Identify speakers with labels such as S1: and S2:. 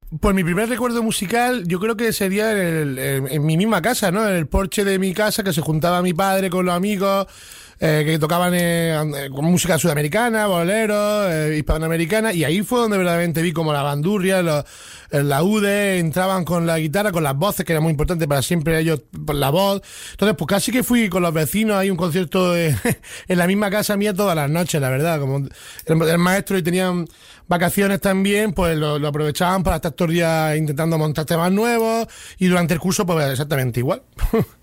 S1: Pues mi primer recuerdo musical yo creo que sería en mi misma casa, ¿no? En el porche de mi casa, que se juntaba mi padre con los amigos, que tocaban con música sudamericana, boleros, hispanoamericana, y ahí fue donde verdaderamente vi como la bandurria, los laúdes, entraban con la guitarra, con las voces, que era muy importante para siempre ellos, por la voz. Entonces, pues casi que fui con los vecinos, hay un concierto en la misma casa mía todas las noches, la verdad, como el maestro y tenían vacaciones también, pues lo aprovechaban para estar todos los días intentando montar temas nuevos y durante el curso pues exactamente igual.